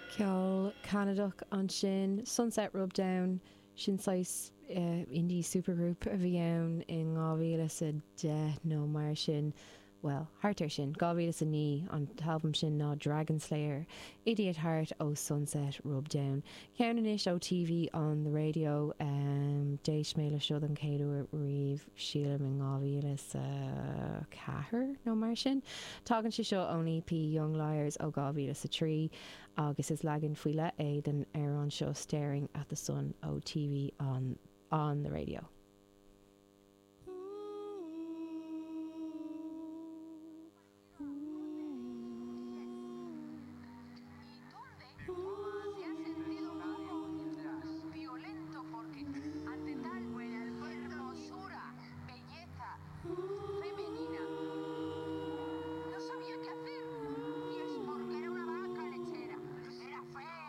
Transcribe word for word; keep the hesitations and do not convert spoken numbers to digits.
Ceol Canadach an sin Sunset Rub Down sin sais uh, indie supergroup a bhí ann in ngámhíle sa de nó mar sin well, Hartar sin ngámhíle sa ní an talbum sin ná Dragon Slayer Idiot Heart ó Sunset Rub Down. Ceann inis ó T V on the radio um, déis méle siúd an céadú riomh sílam in ngámhíle sa chathair nó mar sin. Tágann si seo ón E P Young Liars ó ngámhíle sa trí agus is legan fuile é den ar an seo Staring at the Sun ó T V on, on the radio.